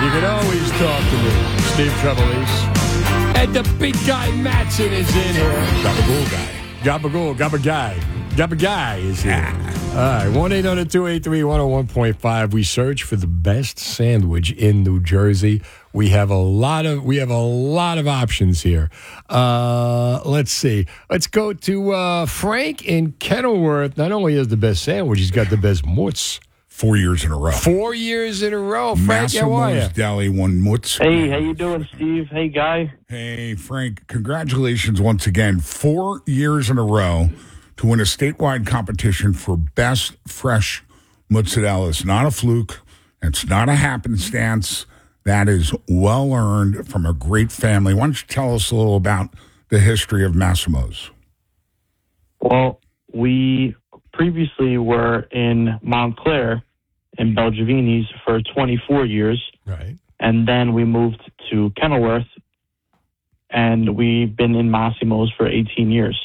You can always talk to me, Steve Trevelise. And the big guy Matson is in here. Gabagool guy. Gabaguy is here. All right, 1-800-283-101.5. We search for the best sandwich in New Jersey. We have a lot of options here. Let's see. Let's go to Frank in Kenilworth. Not only has the best sandwich, he's got the best mutz. 4 years in a row. 4 years in a row. Frank, how are you? Massimo's Deli won mutz. Hey, how you doing, Steve? Hey, Guy. Hey, Frank, congratulations once again. 4 years in a row to win a statewide competition for best fresh mozzarella. It's not a fluke. It's not a happenstance. That is well earned from a great family. Why don't you tell us a little about the history of Massimo's? Well, we previously were in Montclair in Belgiavini's for 24 years. Right. And then we moved to Kenilworth, and we've been in Massimo's for 18 years.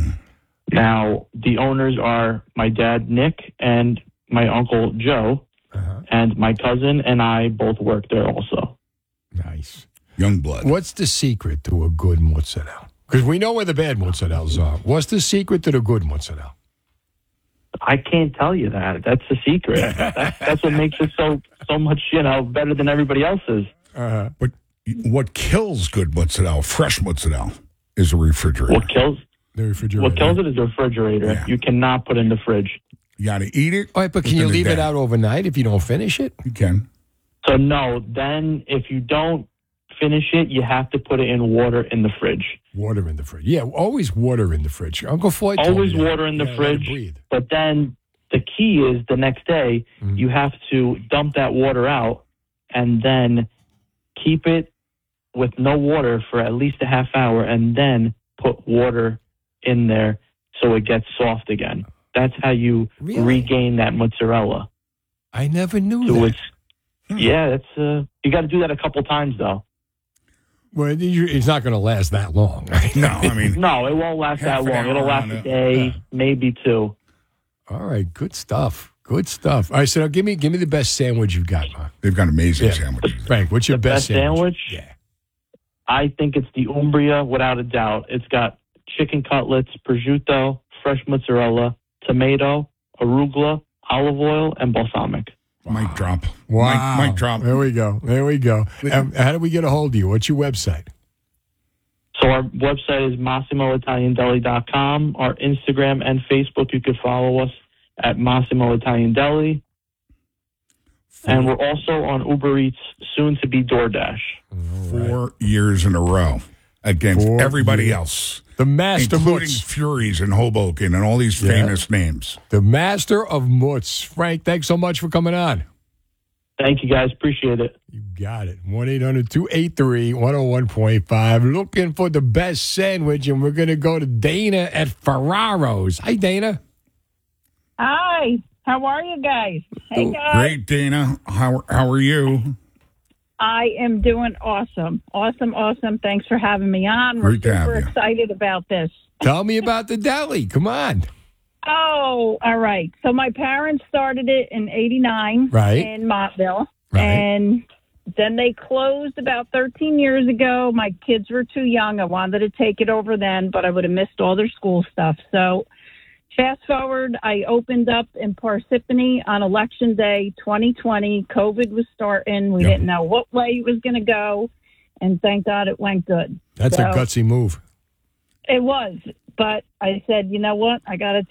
Now, the owners are my dad, Nick, and my uncle, Joe, and my cousin and I both work there also. Nice. Young blood. What's the secret to a good mozzarella? Because we know where the bad mozzarellas are. What's the secret to the good mozzarella? I can't tell you that. That's the secret. That's what makes it so much, better than everybody else's. But what kills good mozzarella, fresh mozzarella, is a refrigerator. What kills The refrigerator. What kills it is the refrigerator. Yeah. You cannot put it in the fridge. You got to eat it. All right, but can you leave it out overnight if you don't finish it? You can. So no, then if you don't finish it, you have to put it in water in the fridge. Water in the fridge. Yeah, always water in the fridge. Uncle Floyd told Always me that. water in the Yeah, let it fridge. breathe. But then the key is the next day, you have to dump that water out and then keep it with no water for at least a half hour and then put water in there so it gets soft again. That's how you Really? regain that mozzarella. I never knew So that. it's you got to do that a couple times though. Well, it's not going to last that long. Right? No, I mean, No, it won't last Half that an long. It'll hour last on a it. day, maybe two. All right, good stuff. Good stuff. All right, so give me the best sandwich you've got, man. they've got amazing Yeah. sandwiches. Frank, what's your The best best sandwich? Yeah. I think it's the Umbria without a doubt. It's got chicken cutlets, prosciutto, fresh mozzarella, tomato, arugula, olive oil, and balsamic. Mic drop. Wow. Mic drop. There we go. How do we get a hold of you? What's your website? So our website is MassimoItalianDeli.com. Our Instagram and Facebook, you could follow us at Massimo Italian Deli. And we're also on Uber Eats, soon to be DoorDash. 4 years in a row against 4 everybody years. else, The Master including Mutz. Furies and Hoboken and all these Yeah. famous names. The Master of Mutz. Frank, thanks so much for coming on. Thank you, guys. Appreciate it. You got it. 1-800-283-101.5. Looking for the best sandwich, and we're going to go to Dana at Ferraro's. Hi, Dana. Hi, how are you guys? Hey, guys. Great, Dana. How are you? I am doing awesome. Awesome. Thanks for having me on. We're Great to have super you. excited about this. Tell me about the deli. Come on. Oh, all right. So my parents started it in 89 Right. in Montville. Right. And then they closed about 13 years ago. My kids were too young. I wanted to take it over then, but I would have missed all their school stuff. So fast forward, I opened up in Parsippany on Election Day 2020. COVID was starting. We didn't know what way it was going to go. And thank God it went good. That's a gutsy move. It was. But I said, you know what? I got to